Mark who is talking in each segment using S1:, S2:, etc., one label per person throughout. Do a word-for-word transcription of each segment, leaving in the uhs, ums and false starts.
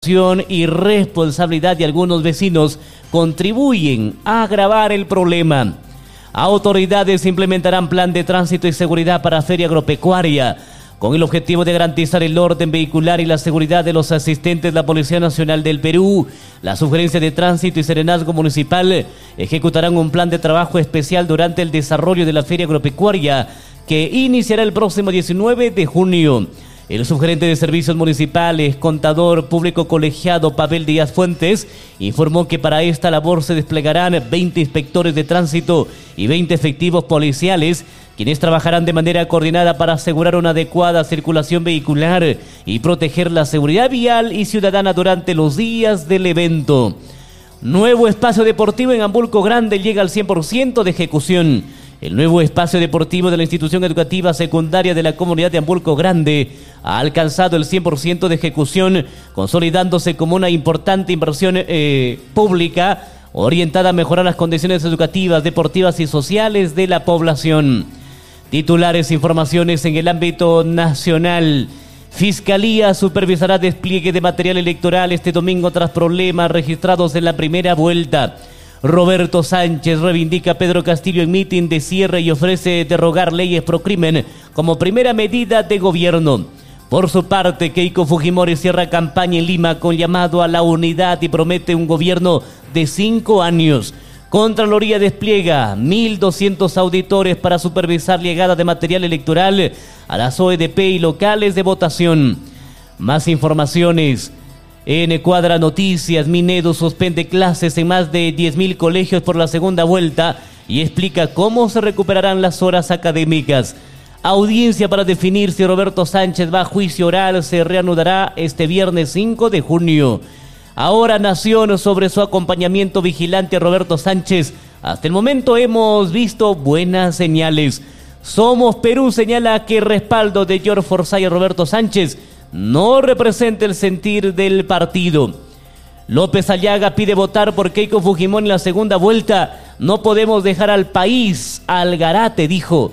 S1: inacción y responsabilidad de algunos vecinos contribuyen a agravar el problema. Autoridades implementarán plan de tránsito y seguridad para Feria Agropecuaria, con el objetivo de garantizar el orden vehicular y la seguridad de los asistentes de la Policía Nacional del Perú. La Sugerencia de Tránsito y Serenazgo Municipal ejecutarán un plan de trabajo especial durante el desarrollo de la Feria Agropecuaria, que iniciará el próximo diecinueve de junio. El subgerente de Servicios Municipales, contador público colegiado Pavel Díaz Fuentes, informó que para esta labor se desplegarán veinte inspectores de tránsito y veinte efectivos policiales, quienes trabajarán de manera coordinada para asegurar una adecuada circulación vehicular y proteger la seguridad vial y ciudadana durante los días del evento. Nuevo espacio deportivo en Ambulco Grande llega al cien por ciento de ejecución. El nuevo espacio deportivo de la institución educativa secundaria de la comunidad de Ambulco Grande ha alcanzado el cien por ciento de ejecución, consolidándose como una importante inversión eh, pública orientada a mejorar las condiciones educativas, deportivas y sociales de la población. Titulares, informaciones en el ámbito nacional. Fiscalía supervisará despliegue de material electoral este domingo tras problemas registrados en la primera vuelta. Roberto Sánchez reivindica a Pedro Castillo en mitin de cierre y ofrece derogar leyes pro crimen como primera medida de gobierno. Por su parte, Keiko Fujimori cierra campaña en Lima con llamado a la unidad y promete un gobierno de cinco años. Contraloría despliega mil doscientos auditores para supervisar llegada de material electoral a las O E D P y locales de votación. Más informaciones. En Cuadra Noticias, Minedo suspende clases en más de diez mil colegios por la segunda vuelta y explica cómo se recuperarán las horas académicas. Audiencia para definir si Roberto Sánchez va a juicio oral se reanudará este viernes cinco de junio. Ahora Nación sobre su acompañamiento vigilante a Roberto Sánchez. Hasta el momento hemos visto buenas señales. Somos Perú señala que respaldo de George Forsyth a Roberto Sánchez no representa el sentir del partido. López Aliaga pide votar por Keiko Fujimori en la segunda vuelta. No podemos dejar al país al garate, dijo.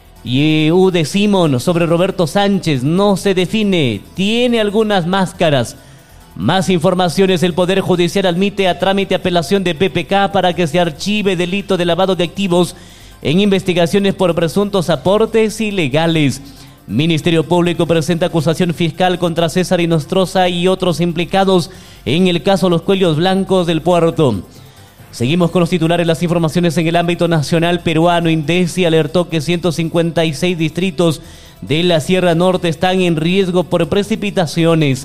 S1: Y Ude Simón sobre Roberto Sánchez no se define, tiene algunas máscaras. Más informaciones, el Poder Judicial admite a trámite apelación de P P K para que se archive delito de lavado de activos en investigaciones por presuntos aportes ilegales. Ministerio Público presenta acusación fiscal contra César Inostroza y otros implicados en el caso Los Cuellos Blancos del Puerto. Seguimos con los titulares, las informaciones en el ámbito nacional peruano. INDECI alertó que ciento cincuenta y seis distritos de la Sierra Norte están en riesgo por precipitaciones.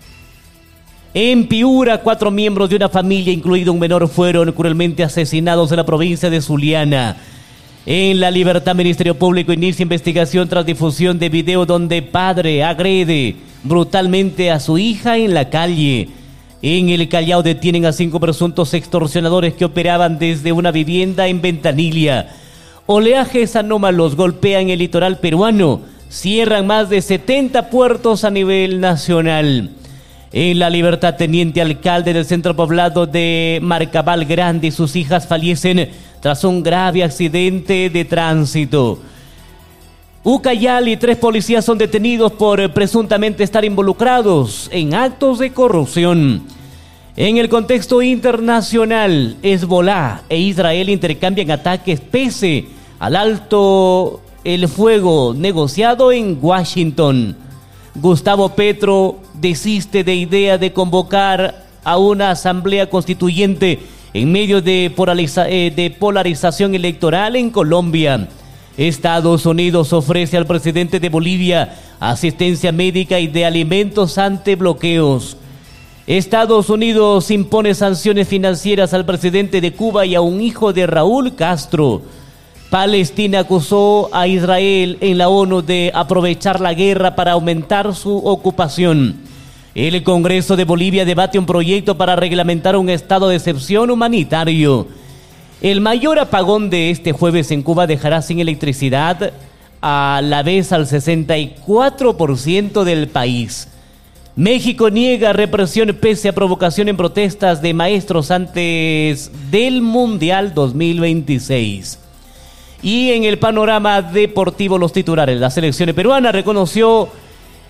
S1: En Piura, cuatro miembros de una familia, incluido un menor, fueron cruelmente asesinados en la provincia de Zuliana. En La Libertad, Ministerio Público inicia investigación tras difusión de video donde padre agrede brutalmente a su hija en la calle. En el Callao detienen a cinco presuntos extorsionadores que operaban desde una vivienda en Ventanilla. Oleajes anómalos golpean el litoral peruano. Cierran más de setenta puertos a nivel nacional. En La Libertad, teniente alcalde del centro poblado de Marcabal Grande y sus hijas fallecen tras un grave accidente de tránsito. Ucayali y tres policías son detenidos por presuntamente estar involucrados en actos de corrupción. En el contexto internacional, Hezbolá e Israel intercambian ataques pese al alto el fuego negociado en Washington. Gustavo Petro desiste de idea de convocar a una asamblea constituyente en medio de, polariza- eh, de polarización electoral en Colombia. Estados Unidos ofrece al presidente de Bolivia asistencia médica y de alimentos ante bloqueos. Estados Unidos impone sanciones financieras al presidente de Cuba y a un hijo de Raúl Castro. Palestina acusó a Israel en la ONU de aprovechar la guerra para aumentar su ocupación. El Congreso de Bolivia debate un proyecto para reglamentar un estado de excepción humanitario. El mayor apagón de este jueves en Cuba dejará sin electricidad a la vez al sesenta y cuatro por ciento del país. México niega represión pese a provocación en protestas de maestros antes del Mundial dos mil veintiséis. Y en el panorama deportivo, los titulares. La selección peruana reconoció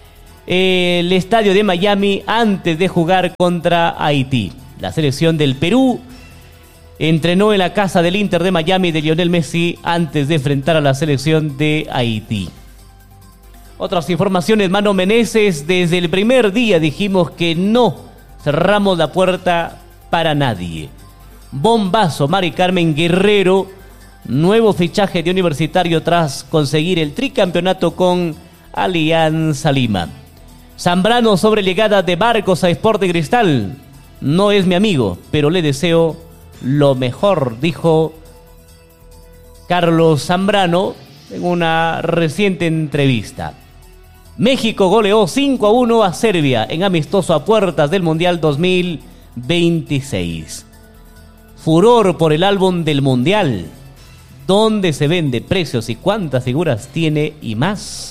S1: eh, el estadio de Miami antes de jugar contra Haití. La selección del Perú entrenó en la casa del Inter de Miami de Lionel Messi antes de enfrentar a la selección de Haití. Otras informaciones, Mano Menezes, desde el primer día dijimos que no cerramos la puerta para nadie. Bombazo, Mari Carmen Guerrero, nuevo fichaje de Universitario tras conseguir el tricampeonato con Alianza Lima. Zambrano sobre llegada de Barcos a Sporting Cristal. No es mi amigo, pero le deseo lo mejor, dijo Carlos Zambrano en una reciente entrevista. México goleó cinco a uno a Serbia en amistoso a puertas del Mundial dos mil veintiséis. Furor por el álbum del Mundial. ¿Dónde se vende, precios y cuántas figuras tiene y más?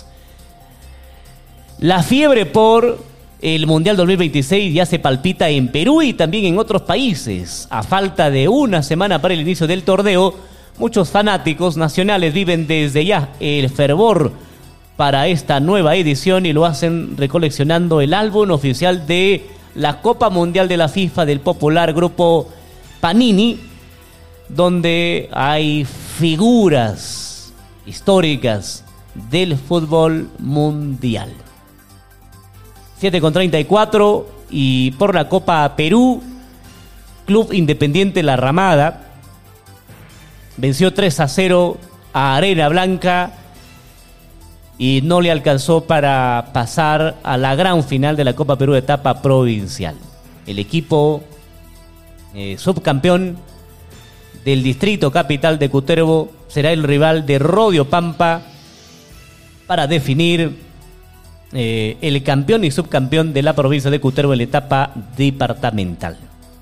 S1: La fiebre por el Mundial dos mil veintiséis ya se palpita en Perú y también en otros países. A falta de una semana para el inicio del torneo, muchos fanáticos nacionales viven desde ya el fervor para esta nueva edición y lo hacen recoleccionando el álbum oficial de la Copa Mundial de la FIFA del popular grupo Panini, donde hay figuras históricas del fútbol mundial. siete con treinta y cuatro y por la Copa Perú, Club Independiente La Ramada venció tres a cero a Arena Blanca y no le alcanzó para pasar a la gran final de la Copa Perú etapa provincial. El equipo eh, subcampeón del distrito capital de Cutervo será el rival de Rodio Pampa para definir eh, el campeón y subcampeón de la provincia de Cutervo en la etapa departamental.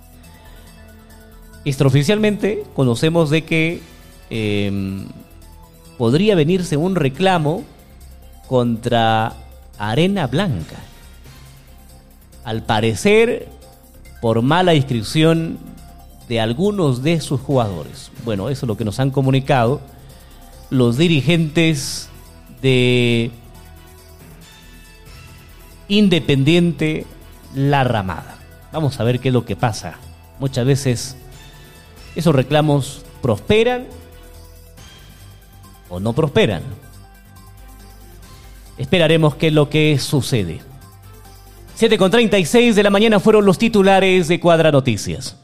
S1: Extraoficialmente conocemos de que eh, podría venirse un reclamo contra Arena Blanca, al parecer por mala inscripción de algunos de sus jugadores. Bueno, eso es lo que nos han comunicado los dirigentes de Independiente La Ramada. Vamos a ver qué es lo que pasa. Muchas veces esos reclamos prosperan o no prosperan. Esperaremos qué es lo que sucede. siete con treinta y seis de la mañana fueron los titulares de Cuadra Noticias.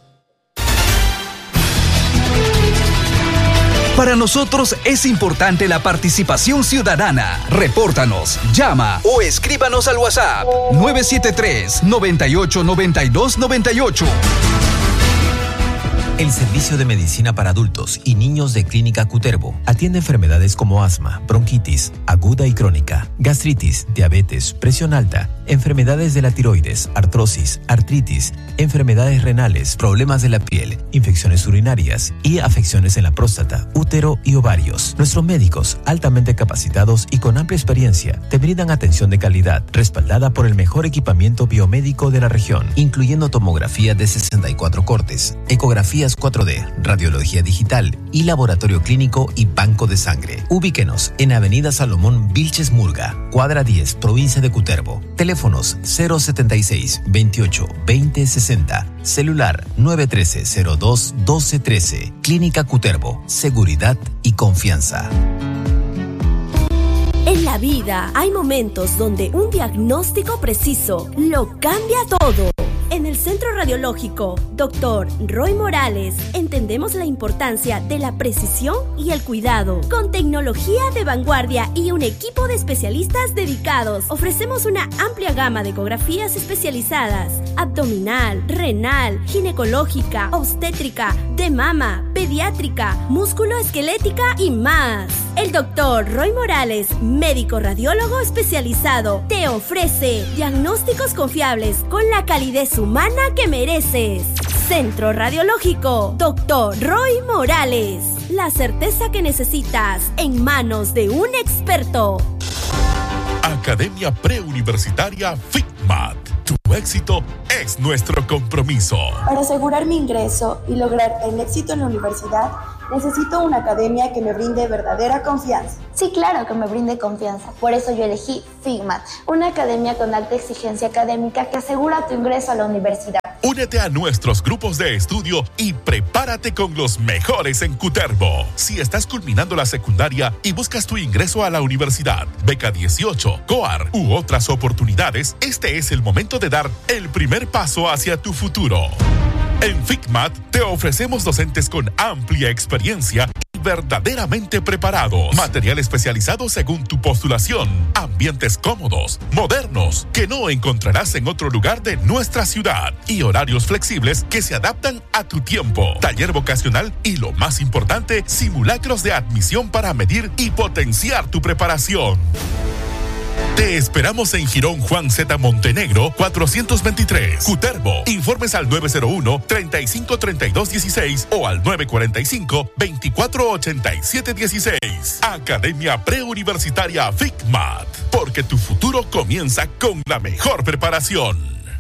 S2: Para nosotros es importante la participación ciudadana. Repórtanos, llama o escríbanos al WhatsApp nueve siete tres, noventa y ocho, noventa y dos, noventa y ocho.
S3: El Servicio de Medicina para Adultos y Niños de Clínica Cutervo atiende enfermedades como asma, bronquitis, aguda y crónica, gastritis, diabetes, presión alta, enfermedades de la tiroides, artrosis, artritis, enfermedades renales, problemas de la piel, infecciones urinarias y afecciones en la próstata, útero y ovarios. Nuestros médicos, altamente capacitados y con amplia experiencia, te brindan atención de calidad, respaldada por el mejor equipamiento biomédico de la región, incluyendo tomografía de sesenta y cuatro cortes, ecografías cuatro D, radiología digital y laboratorio clínico y banco de sangre. Ubíquenos en Avenida Salomón Vilches Murga, cuadra diez, provincia de Cutervo. Teléfonos cero setenta y seis, veintiocho, veinte, sesenta. Celular nueve uno tres, cero dos, doce, trece. Clínica Cutervo. Seguridad y confianza.
S4: En la vida hay momentos donde un diagnóstico preciso lo cambia todo. En el Centro Radiológico doctor Roy Morales entendemos la importancia de la precisión y el cuidado. Con tecnología de vanguardia y un equipo de especialistas dedicados, ofrecemos una amplia gama de ecografías especializadas: abdominal, renal, ginecológica, obstétrica, de mama, pediátrica, músculo-esquelética y más. El doctor Roy Morales, médico radiólogo especializado, te ofrece diagnósticos confiables con la calidez humana que mereces. Centro Radiológico doctor Roy Morales. La certeza que necesitas en manos de un experto.
S5: Academia Preuniversitaria FICMAT. Tu éxito es nuestro compromiso.
S6: Para asegurar mi ingreso y lograr el éxito en la universidad, Necesito una academia que me brinde verdadera confianza.
S7: Sí, claro, que me brinde confianza. Por eso yo elegí Figmat, una academia con alta exigencia académica que asegura tu ingreso a la universidad.
S5: Únete a nuestros grupos de estudio y prepárate con los mejores en Cutervo. Si estás culminando la secundaria y buscas tu ingreso a la universidad, beca dieciocho, COAR u otras oportunidades, este es el momento de dar el primer paso hacia tu futuro. En Figmat te ofrecemos docentes con amplia experiencia y verdaderamente preparados. Material especializado según tu postulación. Ambientes cómodos, modernos, que no encontrarás en otro lugar de nuestra ciudad. Y horarios flexibles que se adaptan a tu tiempo. Taller vocacional y, lo más importante, simulacros de admisión para medir y potenciar tu preparación. Te esperamos en Girón Juan Z. Montenegro, cuatrocientos veintitrés, Cutervo. Informes al nueve cero uno, treinta y cinco, treinta y dos dieciséis o al nueve cuarenta y cinco, veinticuatro ochenta y siete dieciséis. Academia Preuniversitaria Figmat, porque tu futuro comienza con la mejor preparación.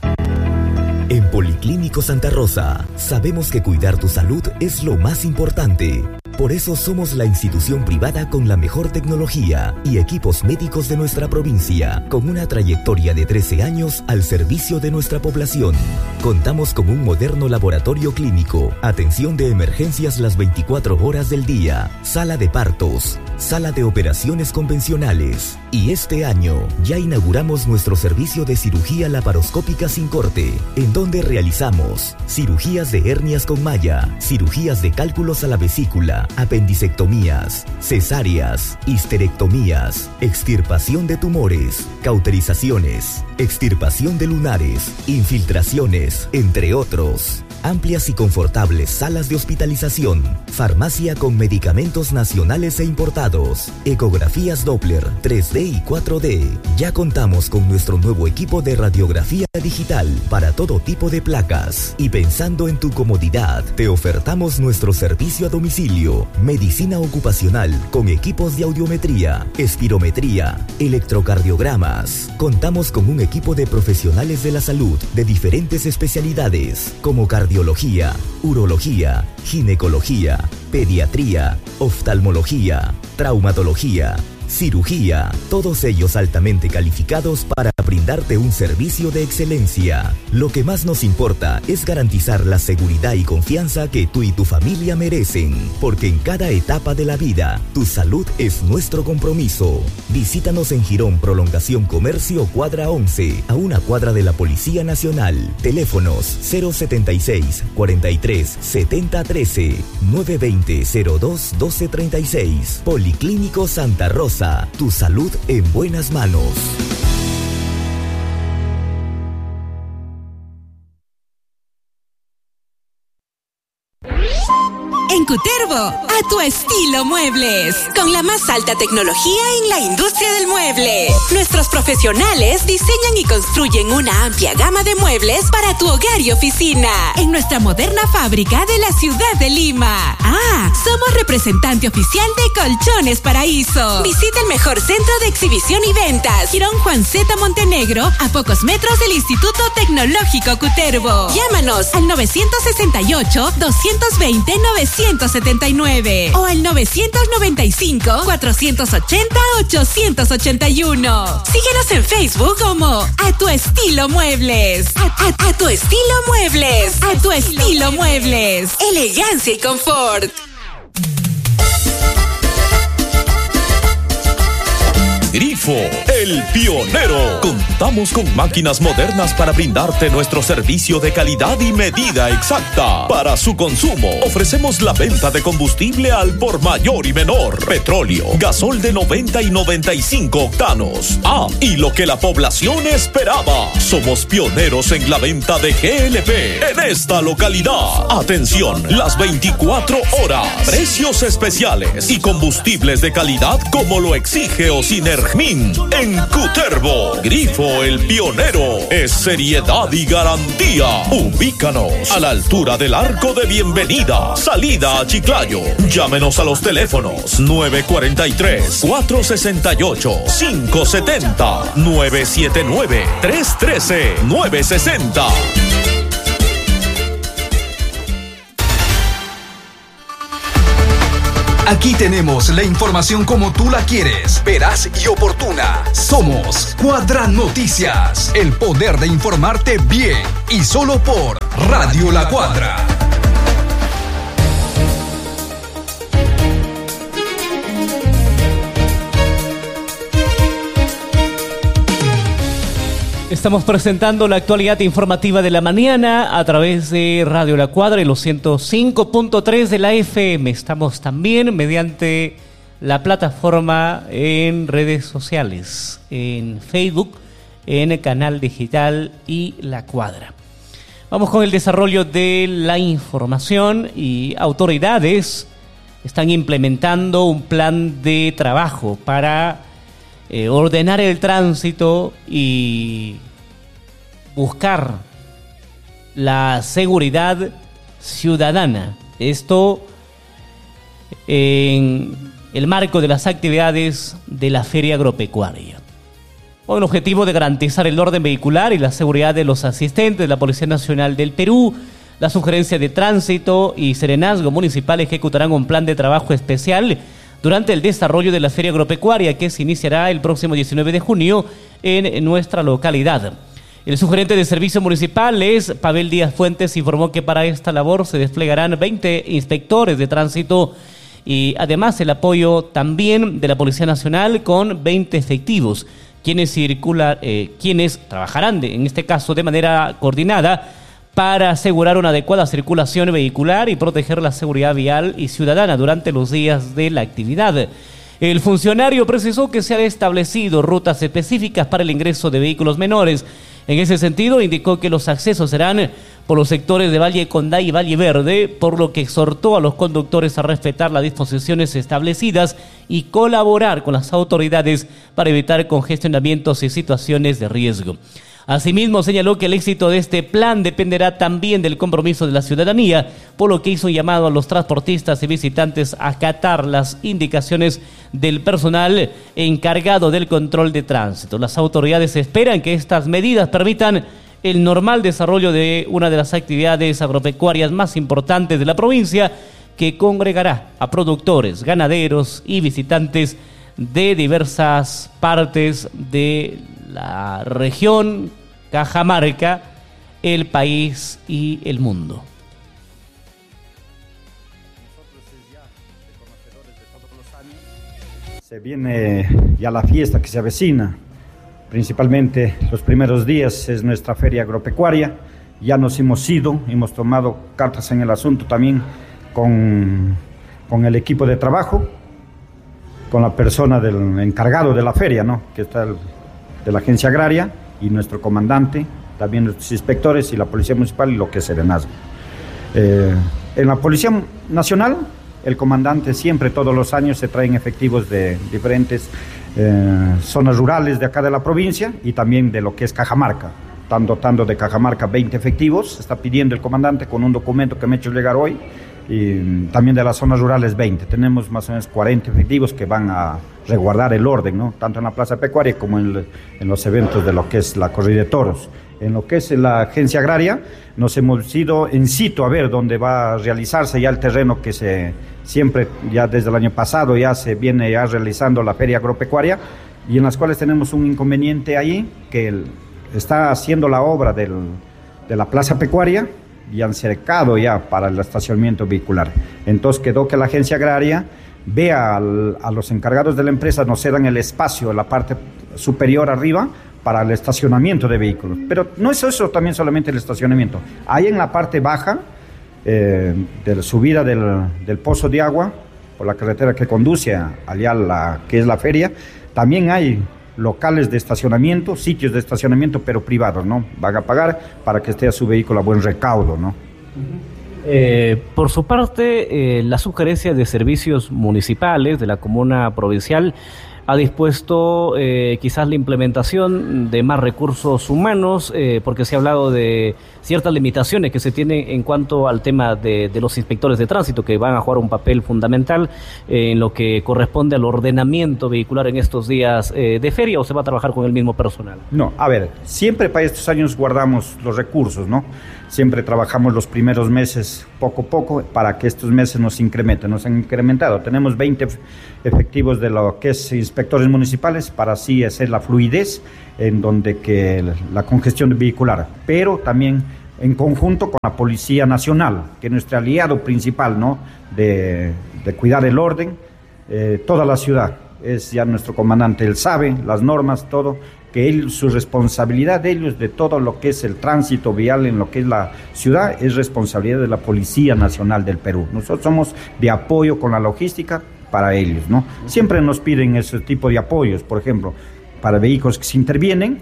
S8: En Policlínico Santa Rosa, sabemos que cuidar tu salud es lo más importante. Por eso somos la institución privada con la mejor tecnología y equipos médicos de nuestra provincia, con una trayectoria de trece años al servicio de nuestra población. Contamos con un moderno laboratorio clínico, atención de emergencias las veinticuatro horas del día, sala de partos, sala de operaciones convencionales. Y este año ya inauguramos nuestro servicio de cirugía laparoscópica sin corte, en donde realizamos cirugías de hernias con malla, cirugías de cálculos a la vesícula, apendicectomías, cesáreas, histerectomías, extirpación de tumores, cauterizaciones, extirpación de lunares, infiltraciones, entre otros. Amplias y confortables salas de hospitalización, farmacia con medicamentos nacionales e importados, ecografías Doppler, tres D y cuatro D. Ya contamos con nuestro nuevo equipo de radiografía digital para todo tipo de placas. Y pensando en tu comodidad, te ofertamos nuestro servicio a domicilio, medicina ocupacional con equipos de audiometría, espirometría, electrocardiogramas. Contamos con un equipo de profesionales de la salud de diferentes especialidades como cardiología, Cardiología, urología, ginecología, pediatría, oftalmología, traumatología, cirugía, todos ellos altamente calificados para brindarte un servicio de excelencia. Lo que más nos importa es garantizar la seguridad y confianza que tú y tu familia merecen, porque en cada etapa de la vida, tu salud es nuestro compromiso. Visítanos en Girón Prolongación Comercio Cuadra once, a una cuadra de la Policía Nacional. Teléfonos cero setenta y seis, cuarenta y tres, setenta trece, nueve veinte, cero dos, doce treinta y seis. Policlínico Santa Rosa. Tu salud en buenas manos.
S9: En Cutervo, a tu estilo muebles, con la más alta tecnología en la industria del mueble. Nuestros profesionales diseñan y construyen una amplia gama de muebles para tu hogar y oficina, en nuestra moderna fábrica de la ciudad de Lima. Ah, somos representante oficial de Colchones Paraíso. Visita el mejor centro de exhibición y ventas, Girón Juan Z. Montenegro, a pocos metros del Instituto Tecnológico Cutervo. Llámanos al nueve sesenta y ocho, doscientos veinte, novecientos setenta y nueve o al novecientos noventa y cinco, cuatrocientos ochenta, ochocientos ochenta y uno. Síguenos en Facebook como A Tu Estilo Muebles. A, a, a Tu Estilo Muebles. A Tu Estilo Muebles. Elegancia y confort.
S10: Grifo, el pionero. Contamos con máquinas modernas para brindarte nuestro servicio de calidad y medida exacta. Para su consumo, ofrecemos la venta de combustible al por mayor y menor. Petróleo, gasol de noventa y noventa y cinco octanos. Ah, y lo que la población esperaba. Somos pioneros en la venta de G L P en esta localidad. Atención, las veinticuatro horas. Precios especiales y combustibles de calidad como lo exige Ociner en Cutervo. Grifo el pionero es seriedad y garantía. Ubícanos a la altura del Arco de Bienvenida, salida a Chiclayo. Llámenos a los teléfonos nueve cuarenta y tres, cuatro sesenta y ocho, cinco setenta, nueve siete nueve, tres trece, nueve sesenta.
S2: Aquí tenemos la información como tú la quieres, veraz y oportuna. Somos Cuadra Noticias, el poder de informarte bien y solo por Radio La Cuadra.
S1: Estamos presentando la actualidad informativa de la mañana a través de Radio La Cuadra y los ciento cinco punto tres de la F M. Estamos también mediante la plataforma en redes sociales, en Facebook, en el canal digital y La Cuadra. Vamos con el desarrollo de la información y autoridades están implementando un plan de trabajo para Eh, ordenar el tránsito y buscar la seguridad ciudadana. Esto en el marco de las actividades de la Feria Agropecuaria. Con el objetivo de garantizar el orden vehicular y la seguridad de los asistentes de la Policía Nacional del Perú, la Sugerencia de Tránsito y Serenazgo Municipal ejecutarán un plan de trabajo especial durante el desarrollo de la Feria Agropecuaria que se iniciará el próximo diecinueve de junio en nuestra localidad. El sugerente de Servicio Municipal es Pavel Díaz Fuentes, informó que para esta labor se desplegarán veinte inspectores de tránsito y además el apoyo también de la Policía Nacional con veinte efectivos, quienes circulan, eh, quienes trabajarán de, en este caso de manera coordinada para asegurar una adecuada circulación vehicular y proteger la seguridad vial y ciudadana durante los días de la actividad. El funcionario precisó que se han establecido rutas específicas para el ingreso de vehículos menores. En ese sentido, indicó que los accesos serán por los sectores de Valle Condá y Valle Verde, por lo que exhortó a los conductores a respetar las disposiciones establecidas y colaborar con las autoridades para evitar congestionamientos y situaciones de riesgo. Asimismo, señaló que el éxito de este plan dependerá también del compromiso de la ciudadanía, por lo que hizo un llamado a los transportistas y visitantes a acatar las indicaciones del personal encargado del control de tránsito. Las autoridades esperan que estas medidas permitan el normal desarrollo de una de las actividades agropecuarias más importantes de la provincia, que congregará a productores, ganaderos y visitantes de diversas partes de la región, Cajamarca, el país y el mundo.
S11: Se viene ya la fiesta que se avecina, principalmente los primeros días es nuestra feria agropecuaria. Ya nos hemos ido, hemos tomado cartas en el asunto también con, con el equipo de trabajo, con la persona del encargado de la feria, ¿no? Que está el, de la agencia agraria, y nuestro comandante, también nuestros inspectores y la Policía Municipal y lo que es Serenazgo. Eh, en la Policía Nacional, el comandante siempre, todos los años, se traen efectivos de diferentes eh, zonas rurales de acá de la provincia y también de lo que es Cajamarca. Están dotando de Cajamarca veinte efectivos, está pidiendo el comandante con un documento que me ha hecho llegar hoy, y también de las zonas rurales veinte. Tenemos más o menos cuarenta efectivos que van a resguardar el orden, ¿no? Tanto en la plaza pecuaria como en, en los eventos de lo que es la corrida de toros. En lo que es la agencia agraria, nos hemos ido en sitio a ver dónde va a realizarse ya el terreno que se siempre, ya desde el año pasado, ya se viene ya realizando la feria agropecuaria, y en las cuales tenemos un inconveniente ahí, que el, está haciendo la obra del, de la plaza pecuaria, y han cercado ya para el estacionamiento vehicular. Entonces quedó que la agencia agraria vea al, a los encargados de la empresa, nos cedan el espacio en la parte superior arriba para el estacionamiento de vehículos. Pero no es eso también solamente el estacionamiento. Ahí en la parte baja, eh, de la subida del, del pozo de agua, por la carretera que conduce allá a la que es la feria, también hay locales de estacionamiento, sitios de estacionamiento, pero privados, ¿no? Van a pagar para que esté a su vehículo a buen recaudo, ¿no?
S1: Eh, por su parte, eh, la Sugerencia de Servicios Municipales de la Comuna Provincial ha dispuesto eh, quizás la implementación de más recursos humanos, eh, porque se ha hablado de ciertas limitaciones que se tienen en cuanto al tema de, de los inspectores de tránsito, que van a jugar un papel fundamental eh, en lo que corresponde al ordenamiento vehicular en estos días eh, de feria, ¿o se va a trabajar con el mismo personal?
S11: No, a ver, siempre para estos años guardamos los recursos, ¿no? Siempre trabajamos los primeros meses poco a poco para que estos meses nos incrementen. Nos han incrementado. Tenemos veinte efectivos de lo que es inspectores municipales para así hacer la fluidez en donde que la congestión vehicular. Pero también en conjunto con la Policía Nacional, que es nuestro aliado principal, ¿no? de, de cuidar el orden, eh, toda la ciudad. Es ya nuestro comandante, él sabe las normas, todo, que él, su responsabilidad de ellos, de todo lo que es el tránsito vial en lo que es la ciudad, es responsabilidad de la Policía Nacional del Perú. Nosotros somos de apoyo con la logística para ellos, ¿no? Siempre nos piden ese tipo de apoyos, por ejemplo, para vehículos que se intervienen,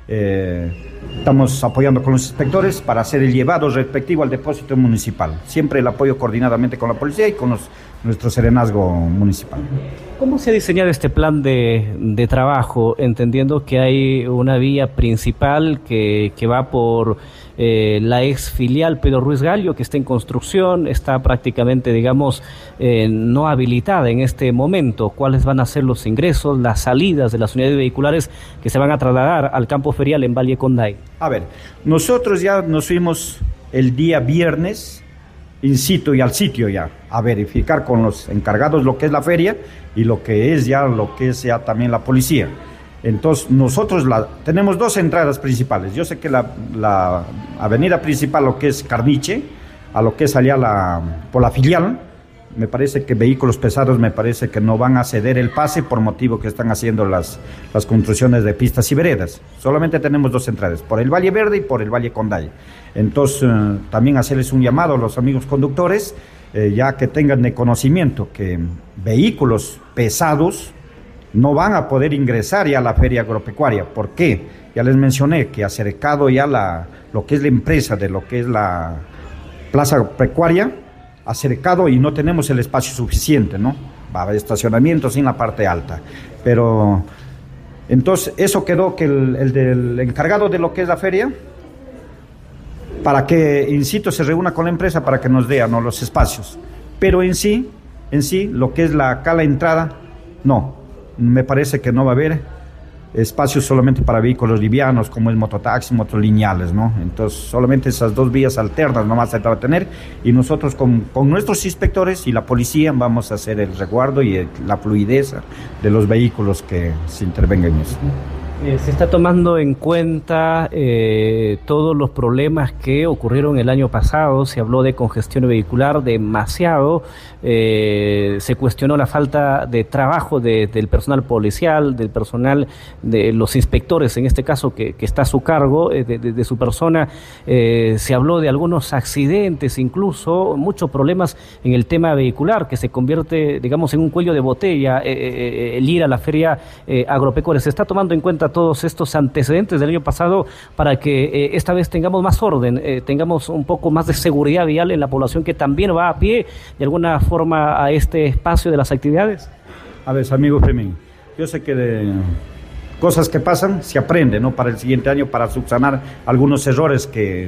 S11: eh, estamos apoyando con los inspectores para hacer el llevado respectivo al depósito municipal. Siempre el apoyo coordinadamente con la policía y con los, nuestro serenazgo municipal.
S1: ¿Cómo se ha diseñado este plan de, de trabajo, entendiendo que hay una vía principal que, que va por eh, la ex filial Pedro Ruiz Gallo, que está en construcción, está prácticamente, digamos, eh, no habilitada en este momento? ¿Cuáles van a ser los ingresos, las salidas de las unidades vehiculares que se van a trasladar al campo ferial en Valle Conday?
S11: A ver, nosotros ya nos fuimos el día viernes in situ y al sitio ya, a verificar con los encargados lo que es la feria y lo que es ya, lo que es ya también la policía. Entonces, nosotros la, tenemos dos entradas principales. Yo sé que la, la avenida principal, lo que es Carniche, a lo que es allá la, por la filial, me parece que vehículos pesados me parece que no van a ceder el pase por motivo que están haciendo las, las construcciones de pistas y veredas. Solamente tenemos dos entradas, por el Valle Verde y por el Valle Conday. Entonces, eh, también hacerles un llamado a los amigos conductores, eh, ya que tengan de conocimiento que vehículos pesados no van a poder ingresar ya a la feria agropecuaria. ¿Por qué? Ya les mencioné que acercado ya la, lo que es la empresa de lo que es la plaza pecuaria, acercado y no tenemos el espacio suficiente, ¿no? Va a haber estacionamientos en la parte alta. Pero, entonces, eso quedó que el, el del encargado de lo que es la feria, para que, insisto, se reúna con la empresa para que nos dé, ¿no?, los espacios. Pero en sí, en sí, lo que es la acá la entrada, no, me parece que no va a haber espacios solamente para vehículos livianos, como el mototaxi, motolineales, ¿no? Entonces, solamente esas dos vías alternas nomás se va a tener, y nosotros con, con nuestros inspectores y la policía vamos a hacer el resguardo y el, la fluidez de los vehículos que se intervengan en eso.
S1: Eh, se está tomando en cuenta eh, todos los problemas que ocurrieron el año pasado. Se habló de congestión vehicular demasiado, eh, se cuestionó la falta de trabajo de, del personal policial, del personal de los inspectores, en este caso que, que está a su cargo, eh, de, de, de su persona. Eh, se habló de algunos accidentes, incluso muchos problemas en el tema vehicular, que se convierte, digamos, en un cuello de botella eh, eh, el ir a la feria eh, agropecuaria. Se está tomando en cuenta todos estos antecedentes del año pasado para que eh, esta vez tengamos más orden, eh, tengamos un poco más de seguridad vial en la población que también va a pie de alguna forma a este espacio de las actividades.
S11: A ver, amigo Fermín, yo sé que de cosas que pasan se aprende, ¿no?, para el siguiente año, para subsanar algunos errores que,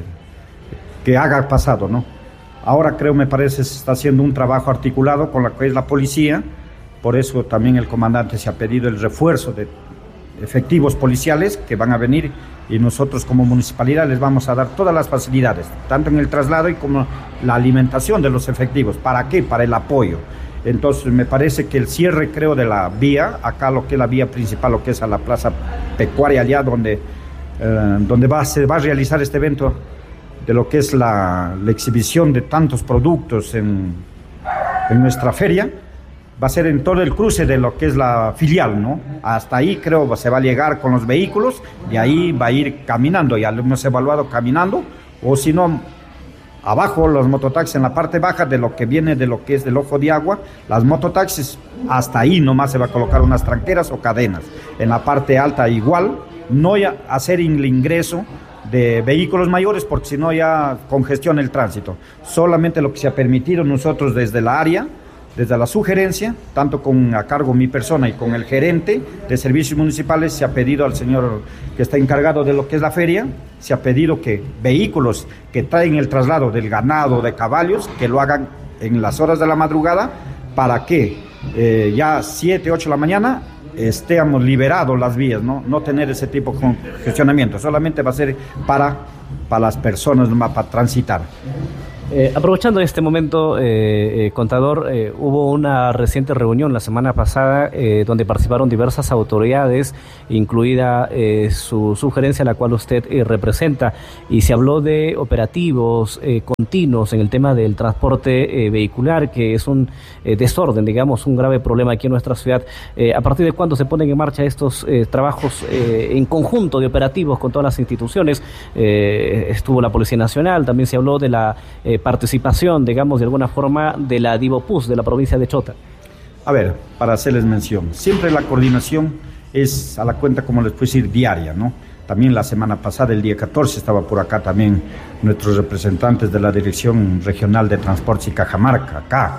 S11: que haga pasado, ¿no? Ahora creo, me parece, se está haciendo un trabajo articulado con la que es la policía, por eso también el comandante se ha pedido el refuerzo de efectivos policiales que van a venir, y nosotros como municipalidad les vamos a dar todas las facilidades, tanto en el traslado y como la alimentación de los efectivos. ¿Para qué? Para el apoyo. Entonces me parece que el cierre, creo, de la vía, acá lo que es la vía principal, lo que es a la plaza pecuaria, allá donde, eh, donde va, se va a realizar este evento de lo que es la, la exhibición de tantos productos en, en nuestra feria, va a ser en todo el cruce de lo que es la filial, ¿no? Hasta ahí creo se va a llegar con los vehículos, y ahí va a ir caminando, ya lo hemos evaluado caminando, o si no, abajo los mototaxis en la parte baja de lo que viene de lo que es del Ojo de Agua, las mototaxis hasta ahí nomás se va a colocar unas tranqueras o cadenas. En la parte alta igual, no ya hacer el ingreso de vehículos mayores porque si no ya congestiona el tránsito. Solamente lo que se ha permitido nosotros desde la área, desde la sugerencia, tanto con a cargo mi persona y con el gerente de servicios municipales, se ha pedido al señor que está encargado de lo que es la feria, se ha pedido que vehículos que traen el traslado del ganado, de caballos, que lo hagan en las horas de la madrugada, para que eh, ya siete, ocho de la mañana estemos liberados las vías, ¿no? No tener ese tipo de congestionamiento, solamente va a ser para, para las personas, para transitar.
S1: Eh, aprovechando este momento, eh, eh, contador, eh, hubo una reciente reunión la semana pasada eh, donde participaron diversas autoridades, incluida eh, su sugerencia, la cual usted eh, representa, y se habló de operativos eh, continuos en el tema del transporte eh, vehicular, que es un eh, desorden, digamos, un grave problema aquí en nuestra ciudad. Eh, ¿A partir de cuándo se ponen en marcha estos eh, trabajos eh, en conjunto de operativos con todas las instituciones? Eh, estuvo la Policía Nacional, también se habló de la eh, participación, digamos, de alguna forma, de la Divopus de la provincia de Chota.
S11: A ver, para hacerles mención, siempre la coordinación es a la cuenta, como les puedo decir, diaria, ¿no? También la semana pasada, el día catorce, estaba por acá también nuestros representantes de la Dirección Regional de Transportes y Cajamarca, acá,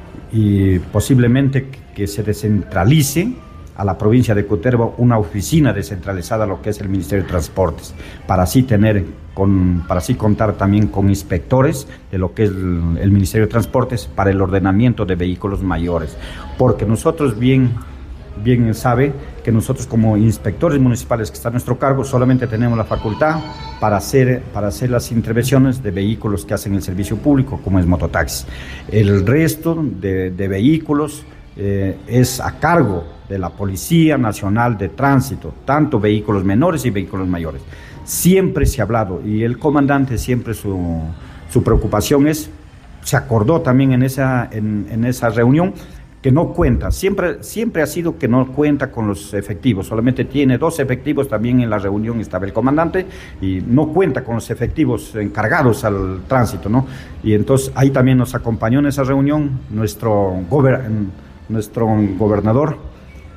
S11: y posiblemente que se descentralice a la provincia de Cutervo una oficina descentralizada, lo que es el Ministerio de Transportes, para así tener, con, para así contar también con inspectores de lo que es el, el Ministerio de Transportes para el ordenamiento de vehículos mayores, porque nosotros bien, bien sabe que nosotros como inspectores municipales que está a nuestro cargo solamente tenemos la facultad para hacer, para hacer las intervenciones de vehículos que hacen el servicio público, como es mototaxi. El resto de, de vehículos eh, es a cargo de la Policía Nacional de Tránsito, tanto vehículos menores y vehículos mayores. Siempre se ha hablado, y el comandante siempre su, su preocupación es, se acordó también en esa, en, en esa reunión, que no cuenta, siempre, siempre ha sido que no cuenta con los efectivos, solamente tiene dos efectivos, también en la reunión estaba el comandante, y no cuenta con los efectivos encargados al tránsito, ¿no? Y entonces ahí también nos acompañó en esa reunión nuestro, gober, nuestro gobernador,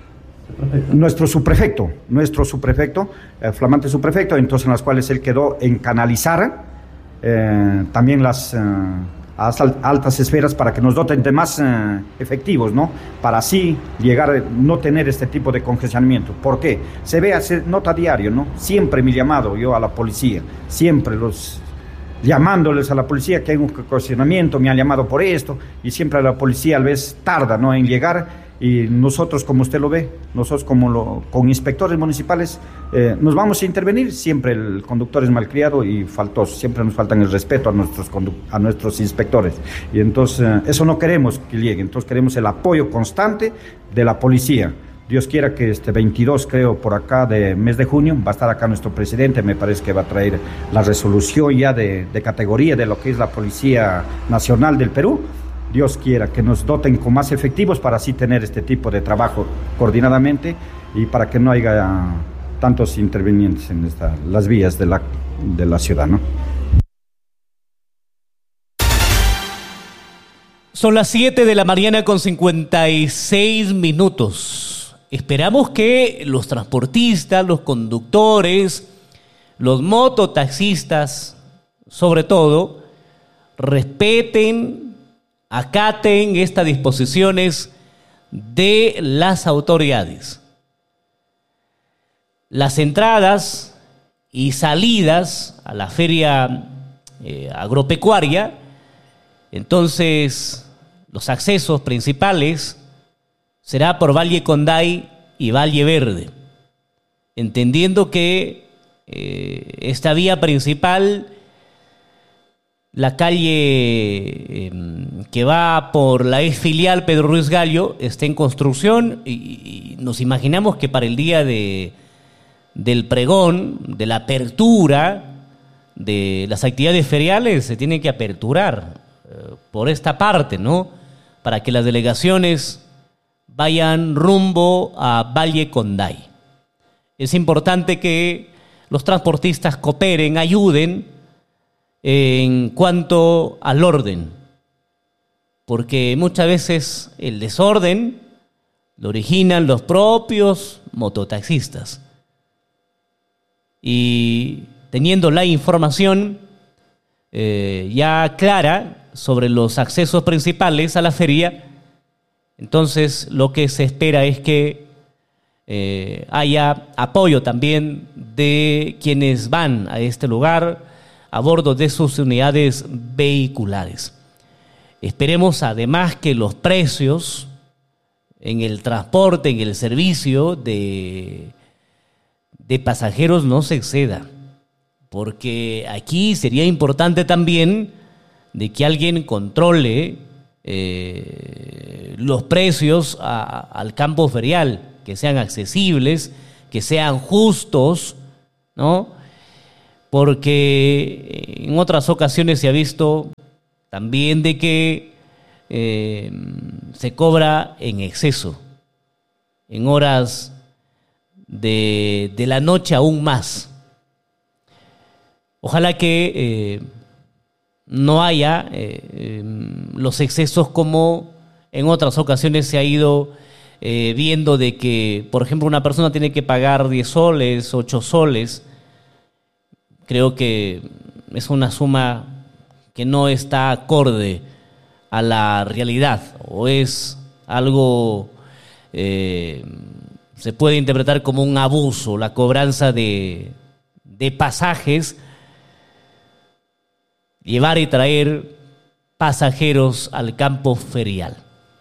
S11: Nuestro subprefecto, nuestro subprefecto, el flamante subprefecto, entonces en las cuales él quedó en canalizar eh, también las eh, altas esferas para que nos doten de más eh, efectivos, ¿no? Para así llegar a no tener este tipo de congestionamiento. ¿Por qué? Se ve, se nota diario, ¿no? Siempre mi llamado yo a la policía, siempre los llamándoles a la policía que hay un congestionamiento, me han llamado por esto, y siempre la policía a veces tarda, ¿no?, en llegar. Y nosotros, como usted lo ve, nosotros como lo, con inspectores municipales, eh, nos vamos a intervenir. Siempre el conductor es malcriado y faltoso, siempre nos faltan el respeto a nuestros, a nuestros inspectores. Y entonces eh, eso no queremos que llegue, entonces queremos el apoyo constante de la policía. Dios quiera que este veintidós, creo, por acá de mes de junio, va a estar acá nuestro presidente, me parece que va a traer la resolución ya de, de categoría de lo que es la Policía Nacional del Perú. Dios quiera que nos doten con más efectivos para así tener este tipo de trabajo coordinadamente y para que no haya tantos intervinientes en esta, las vías de la, de la ciudad, ¿no?
S1: Son las siete de la mañana con cincuenta y seis minutos. Esperamos que los transportistas, los conductores, los mototaxistas, sobre todo, respeten, acaten estas disposiciones de las autoridades. Las entradas y salidas a la feria eh, agropecuaria, entonces los accesos principales será por Valle Conday y Valle Verde, entendiendo que eh, esta vía principal, la calle eh, que va por la ex filial Pedro Ruiz Gallo, está en construcción y, y nos imaginamos que para el día de, del pregón, de la apertura de las actividades feriales, se tiene que aperturar eh, por esta parte, ¿no? Para que las delegaciones vayan rumbo a Valle Conday. Es importante que los transportistas cooperen, ayuden en cuanto al orden, porque muchas veces el desorden lo originan los propios mototaxistas. Y teniendo la información eh, ya clara sobre los accesos principales a la feria, entonces lo que se espera es que eh, haya apoyo también de quienes van a este lugar a bordo de sus unidades vehiculares. Esperemos además que los precios en el transporte, en el servicio de, de pasajeros no se exceda. Porque aquí sería importante también de que alguien controle eh, los precios a, al campo ferial, que sean accesibles, que sean justos, ¿no? Porque en otras ocasiones se ha visto también de que eh, se cobra en exceso, en horas de, de la noche aún más. Ojalá que eh, no haya eh, eh, los excesos como en otras ocasiones se ha ido eh, viendo de que, por ejemplo, una persona tiene que pagar diez soles, ocho soles. Creo que es una suma que no está acorde a la realidad, o es algo, eh, se puede interpretar como un abuso, la cobranza de, de pasajes, llevar y traer pasajeros al campo ferial.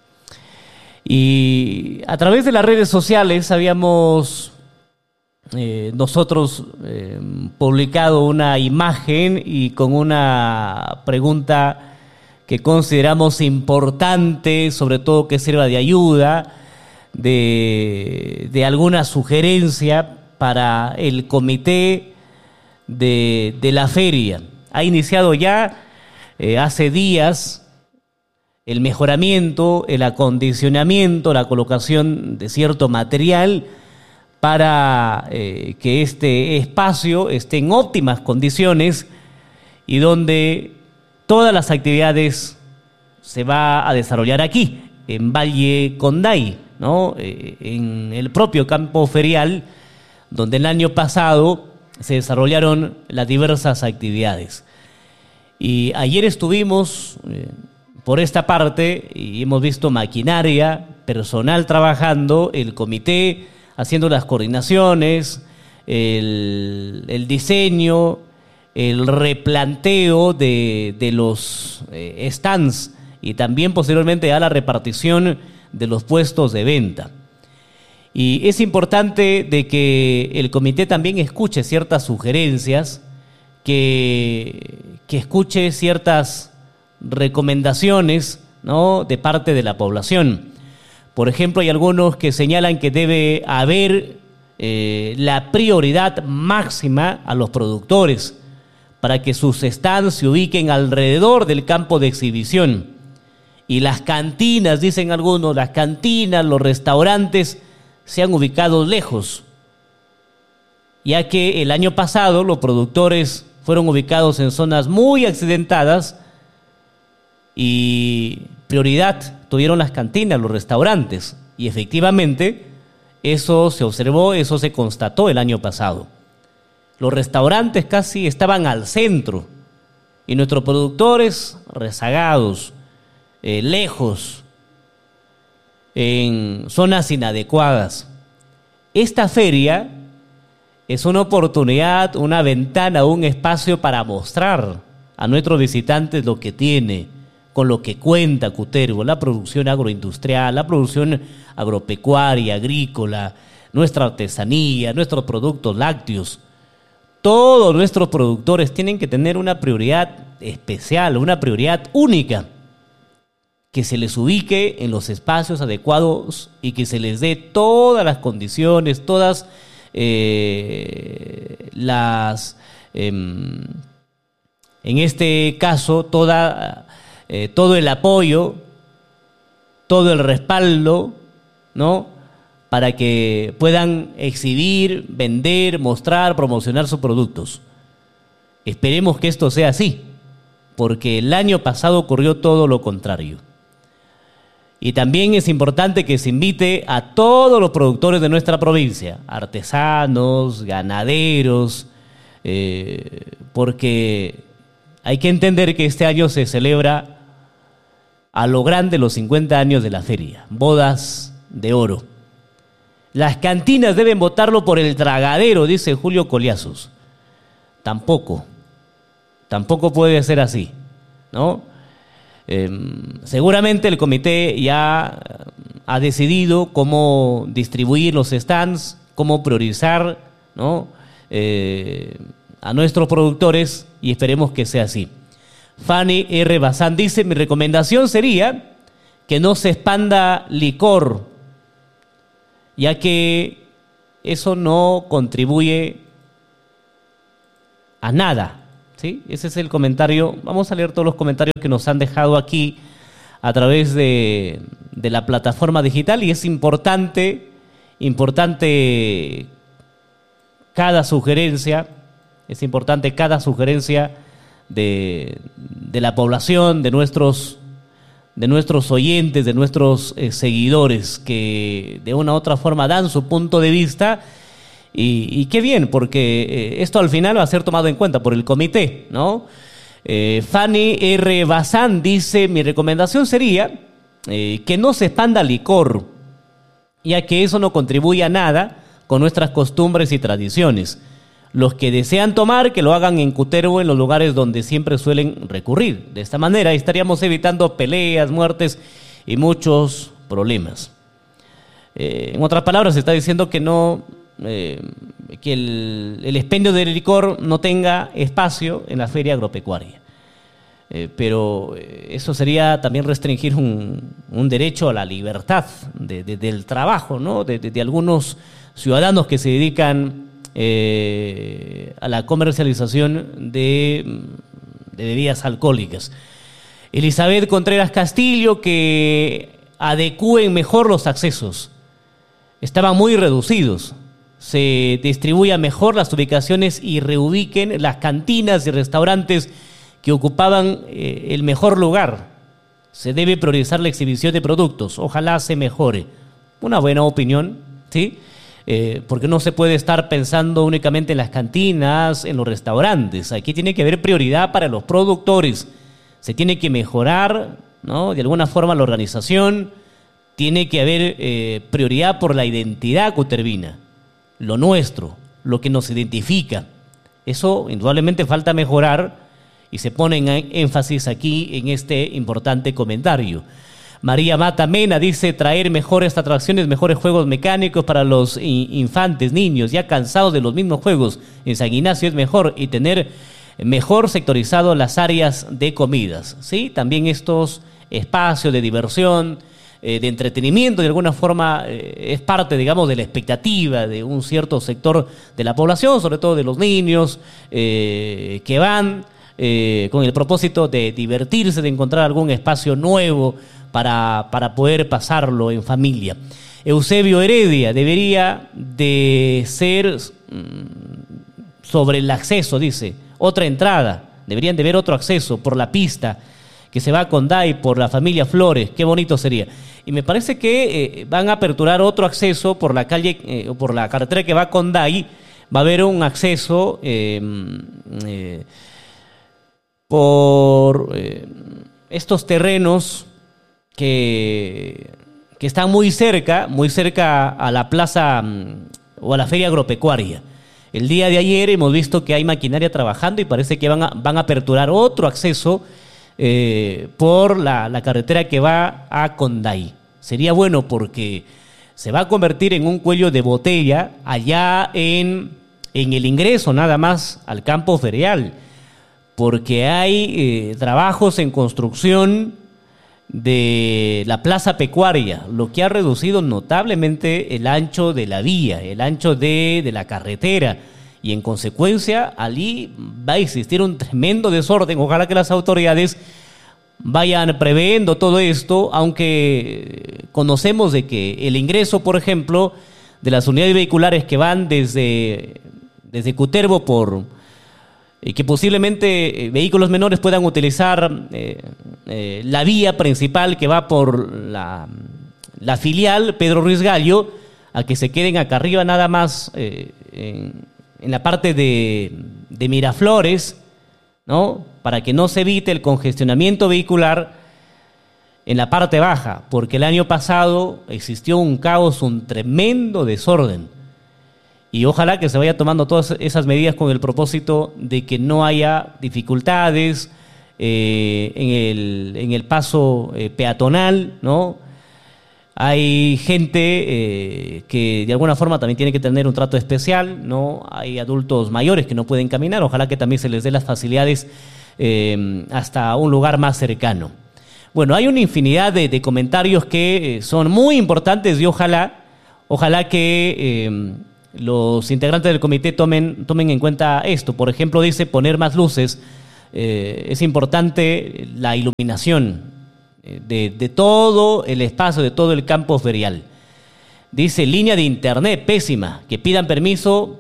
S1: Y a través de las redes sociales habíamos eh, nosotros eh, publicado una imagen y con una pregunta que consideramos importante, sobre todo que sirva de ayuda, de, de alguna sugerencia para el comité de, de la feria. Ha iniciado ya eh, hace días el mejoramiento, el acondicionamiento, la colocación de cierto material para eh, que este espacio esté en óptimas condiciones y donde todas las actividades se va a desarrollar aquí, en Valle Conday, ¿no? Eh, en el propio campo ferial, donde el año pasado se desarrollaron las diversas actividades. Y ayer estuvimos eh, por esta parte y hemos visto maquinaria, personal trabajando, el comité haciendo las coordinaciones, el, el diseño, el replanteo de, de los eh, stands y también posteriormente a la repartición de los puestos de venta. Y es importante de que el comité también escuche ciertas sugerencias, que, que escuche ciertas recomendaciones, ¿no?, de parte de la población. Por ejemplo, hay algunos que señalan que debe haber eh, la prioridad máxima a los productores para que sus stands se ubiquen alrededor del campo de exhibición. Y las cantinas, dicen algunos, las cantinas, los restaurantes sean ubicados lejos, ya que el año pasado los productores fueron ubicados en zonas muy accidentadas y prioridad tuvieron las cantinas, los restaurantes, y efectivamente eso se observó, eso se constató el año pasado. Los restaurantes casi estaban al centro y nuestros productores rezagados, eh, lejos, en zonas inadecuadas. Esta feria es una oportunidad, una ventana, un espacio para mostrar a nuestros visitantes lo que tiene, con lo que cuenta Cutervo, la producción agroindustrial, la producción agropecuaria, agrícola, nuestra artesanía, nuestros productos lácteos. Todos nuestros productores tienen que tener una prioridad especial, una prioridad única, que se les ubique en los espacios adecuados y que se les dé todas las condiciones, todas eh, las, eh, en este caso, toda, eh, todo el apoyo, todo el respaldo, ¿no?, para que puedan exhibir, vender, mostrar, promocionar sus productos. Esperemos que esto sea así, porque el año pasado ocurrió todo lo contrario. Y también es importante que se invite a todos los productores de nuestra provincia, artesanos, ganaderos, eh, porque hay que entender que este año se celebra a lo grande los cincuenta años de la feria, bodas de oro. Las cantinas deben botarlo por el tragadero, dice Julio Coliazos. Tampoco, tampoco puede ser así, ¿no? Eh, seguramente el comité ya ha decidido cómo distribuir los stands, cómo priorizar, ¿no? eh, a nuestros productores, y esperemos que sea así. Fanny R. Bazán dice, mi recomendación sería que no se expanda licor, ya que eso no contribuye a nada, ¿sí? Ese es el comentario. Vamos a leer todos los comentarios que nos han dejado aquí a través de, de la plataforma digital, y es importante, importante cada sugerencia, es importante cada sugerencia de, de la población, de nuestros, de nuestros oyentes, de nuestros eh, seguidores, que de una u otra forma dan su punto de vista, y, y qué bien, porque eh, esto al final va a ser tomado en cuenta por el comité, ¿no? Eh, Fanny R. Bazán dice, mi recomendación sería eh, que no se expanda licor, ya que eso no contribuye a nada con nuestras costumbres y tradiciones. Los que desean tomar, que lo hagan en Cutervo, en los lugares donde siempre suelen recurrir. De esta manera estaríamos evitando peleas, muertes y muchos problemas. Eh, en otras palabras, se está diciendo que no, eh, que el, el expendio del licor no tenga espacio en la feria agropecuaria. Eh, pero eso sería también restringir un, un derecho a la libertad de, de, del trabajo, ¿no? de, de, de algunos ciudadanos que se dedican eh, a la comercialización de, de bebidas alcohólicas. Elizabeth Contreras Castillo, que adecúen mejor los accesos. Estaban muy reducidos. Se distribuyan mejor las ubicaciones y reubiquen las cantinas y restaurantes que ocupaban eh, el mejor lugar. Se debe priorizar la exhibición de productos. Ojalá se mejore. Una buena opinión, ¿sí? Eh, porque no se puede estar pensando únicamente en las cantinas, en los restaurantes. Aquí tiene que haber prioridad para los productores. Se tiene que mejorar, ¿no? De alguna forma la organización. Tiene que haber eh, prioridad por la identidad cutervina, lo nuestro, lo que nos identifica. Eso indudablemente falta mejorar y se pone en énfasis aquí en este importante comentario. María Mata Mena dice, traer mejores atracciones, mejores juegos mecánicos para los infantes, niños, ya cansados de los mismos juegos. En San Ignacio es mejor, y tener mejor sectorizado las áreas de comidas, ¿sí? También estos espacios de diversión, eh, de entretenimiento, de alguna forma eh, es parte, digamos, de la expectativa de un cierto sector de la población, sobre todo de los niños, eh, que van eh, con el propósito de divertirse, de encontrar algún espacio nuevo para, para poder pasarlo en familia. Eusebio Heredia, debería de ser mmm, sobre el acceso, dice, otra entrada, deberían de ver otro acceso por la pista que se va a Conday, por la familia Flores, qué bonito sería. Y me parece que eh, van a aperturar otro acceso por la calle, eh, por la carretera que va a Conday, va a haber un acceso eh, eh, por eh, estos terrenos que, que están muy cerca, muy cerca a la plaza um, o a la feria agropecuaria. El día de ayer hemos visto que hay maquinaria trabajando y parece que van a, van a aperturar otro acceso eh, por la, la carretera que va a Conday. Sería bueno porque se va a convertir en un cuello de botella allá en, en el ingreso nada más al campo ferial, porque hay eh, trabajos en construcción de la plaza pecuaria, lo que ha reducido notablemente el ancho de la vía, el ancho de, de la carretera, y en consecuencia allí va a existir un tremendo desorden. Ojalá que las autoridades vayan previendo todo esto, aunque conocemos de que el ingreso, por ejemplo, de las unidades vehiculares que van desde, desde Cutervo por y que posiblemente eh, vehículos menores puedan utilizar eh, eh, la vía principal que va por la, la filial Pedro Ruiz Gallo, a que se queden acá arriba nada más eh, en, en la parte de, de Miraflores, ¿no? Para que no se evite el congestionamiento vehicular en la parte baja, porque el año pasado existió un caos, un tremendo desorden. Y ojalá que se vaya tomando todas esas medidas con el propósito de que no haya dificultades eh, en, el, en el paso eh, peatonal, ¿no? Hay gente eh, que de alguna forma también tiene que tener un trato especial, ¿no? Hay adultos mayores que no pueden caminar, ojalá que también se les dé las facilidades eh, hasta un lugar más cercano. Bueno, hay una infinidad de, de comentarios que eh, son muy importantes y ojalá, ojalá que eh, los integrantes del comité tomen, tomen en cuenta esto. Por ejemplo, dice poner más luces. Eh, es importante la iluminación De, de todo el espacio, de todo el campo ferial. Dice línea de internet pésima, que pidan permiso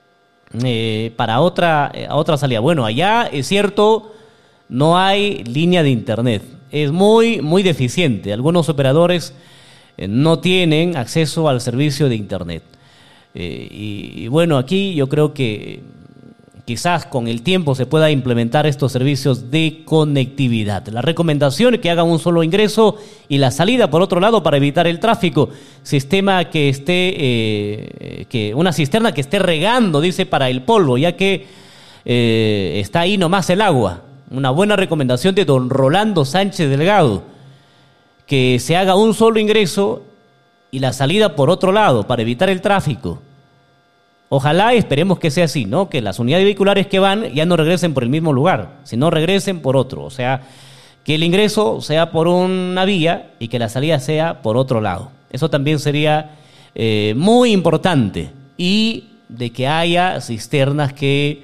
S1: eh, para otra, eh, otra salida. Bueno, allá es cierto, no hay línea de internet. Es muy, muy deficiente. Algunos operadores eh, no tienen acceso al servicio de internet. Eh, y, y bueno, aquí yo creo que quizás con el tiempo se pueda implementar estos servicios de conectividad. La recomendación es que hagan un solo ingreso y la salida por otro lado para evitar el tráfico. Sistema que esté, eh, que una cisterna que esté regando, dice, para el polvo, ya que eh, está ahí nomás el agua. Una buena recomendación de don Rolando Sánchez Delgado, que se haga un solo ingreso y la salida por otro lado para evitar el tráfico. Ojalá, esperemos que sea así, ¿no? Que las unidades vehiculares que van ya no regresen por el mismo lugar, sino regresen por otro. O sea, que el ingreso sea por una vía y que la salida sea por otro lado. Eso también sería eh, muy importante. Y de que haya cisternas que,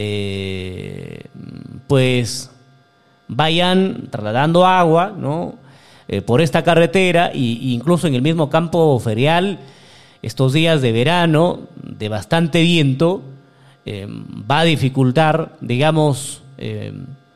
S1: eh, pues, vayan trasladando agua, ¿no? Eh, por esta carretera e incluso en el mismo campo ferial. Estos días de verano, de bastante viento, eh, va a dificultar, digamos, eh,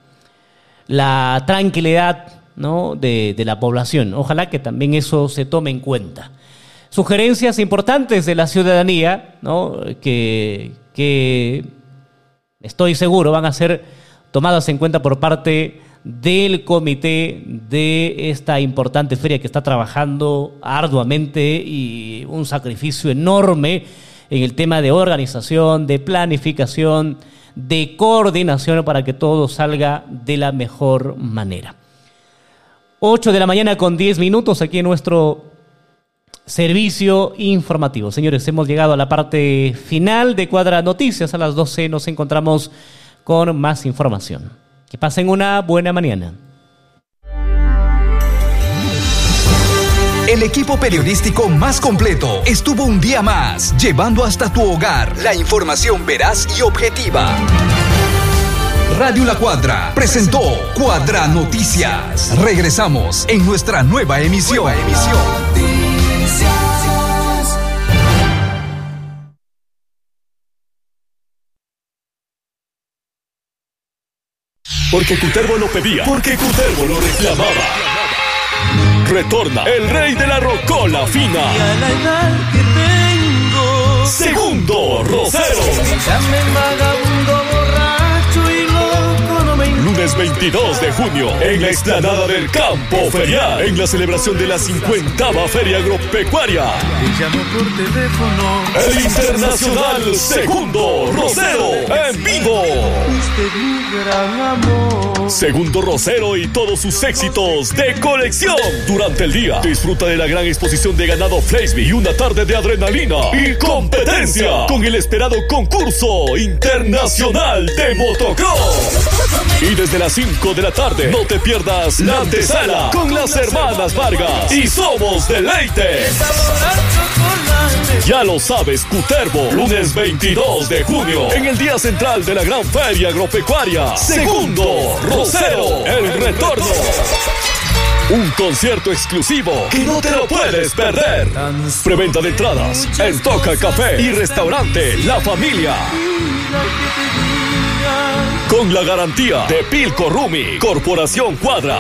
S1: la tranquilidad, ¿no? de, de la población. Ojalá que también eso se tome en cuenta. Sugerencias importantes de la ciudadanía, ¿no? que, que estoy seguro van a ser tomadas en cuenta por parte del comité de esta importante feria que está trabajando arduamente y un sacrificio enorme en el tema de organización, de planificación, de coordinación para que todo salga de la mejor manera. ocho de la mañana con diez minutos aquí en nuestro servicio informativo. Señores, hemos llegado a la parte final de Cuadra Noticias. A las doce nos encontramos con más información. Que pasen una buena mañana.
S2: El equipo periodístico más completo estuvo un día más, llevando hasta tu hogar la información veraz y objetiva. Radio La Cuadra presentó Cuadra Noticias. Regresamos en nuestra nueva emisión. Nueva emisión.
S10: Porque Cutervo lo pedía, porque Cutervo lo reclamaba. Retorna el rey de la rocola fina.
S12: Y a la edad que tengo,
S10: Segundo Rosero.
S12: llame vagabundo, borracho y loco, no me importa.
S10: Lunes veintidós de junio, en la explanada del Campo Ferial, en la celebración de la cincuentava Feria Agropecuaria.
S12: Te llamo por teléfono.
S10: El internacional Segundo Rosero en vivo.
S12: Fuiste mi gran amor.
S10: Segundo Rosero y todos sus éxitos de colección. Durante el día, disfruta de la gran exposición de ganado Fleisby y una tarde de adrenalina y competencia con el esperado concurso internacional de motocross. Y desde las cinco de la tarde, no te pierdas la antesala con las hermanas Vargas y Somos Deleite. Ya lo sabes, Cutervo, lunes veintidós de junio, en el día central de la gran feria agropecuaria. Segundo Rosero, el retorno. Un concierto exclusivo que no te lo puedes perder. Preventa de entradas en Toca Café y Restaurante La Familia. Con la garantía de Pilco Rumi, Corporación Cuadra